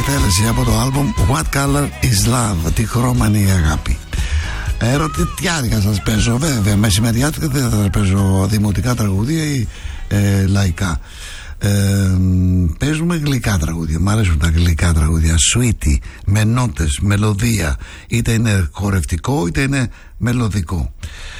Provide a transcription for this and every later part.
εκτέλεση από το άλμπουμ What Color Is Love. Τι χρώμα είναι η αγάπη. Ερωτητιάρικα σας παίζω, βέβαια. Μεσημεριάτικα δεν θα σας παίζω δημοτικά τραγούδια ή λαϊκά. Παίζουμε γλυκά τραγούδια. Μ' αρέσουν τα γλυκά τραγούδια. Sweetie, με νότες, μελωδία. Είτε είναι χορευτικό είτε είναι μελωδικό.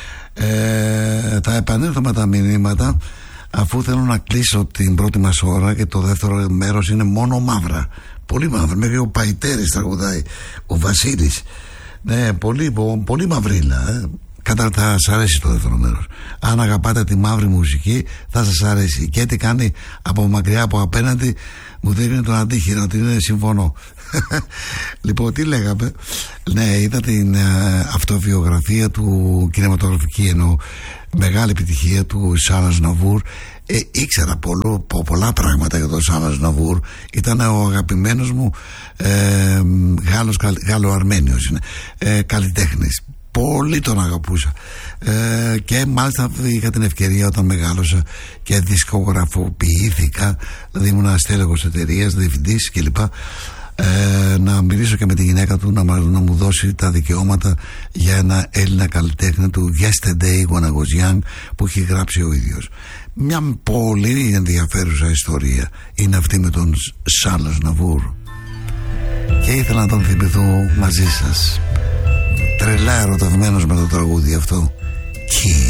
Θα επανέλθω με τα μηνύματα, αφού θέλω να κλείσω την πρώτη μας ώρα και το δεύτερο μέρος είναι μόνο μαύρα. Πολύ μαύρα. Μέχρι ο Παϊτέρης τραγουδάει, ο Βασίλης. Ναι, πολύ μαυρίλα. Θα σας αρέσει το δεύτερο μέρος. Αν αγαπάτε τη μαύρη μουσική θα σας αρέσει. Και τι κάνει από μακριά, από απέναντι, μου δείχνει τον αντίχειρο ότι είναι συμφωνώ. Λοιπόν, τι λέγαμε? Ναι, είδα την αυτοβιογραφία του, κινηματογραφική εννοώ, μεγάλη επιτυχία του Σάλα Αznavour. Ήξερα πολλά πράγματα για τον Σάλα Aznavour. Ήταν ο αγαπημένος μου Γάλλο-Αρμένιος καλλιτέχνης. Πολύ τον αγαπούσα και μάλιστα είχα την ευκαιρία όταν μεγάλωσα και δισκογραφοποιήθηκα, δηλαδή ήμουν στέλεχος εταιρείας, διευθυντής κλπ, να μιλήσω και με τη γυναίκα του να μου δώσει τα δικαιώματα για ένα Έλληνα καλλιτέχνη του Yesterday When I Was Young που έχει γράψει ο ίδιος. Μια πολύ ενδιαφέρουσα ιστορία είναι αυτή με τον Σάλα Aznavour και ήθελα να τον θυμηθώ μαζί σας. Τρελά ερωτευμένος με το τραγούδι αυτό.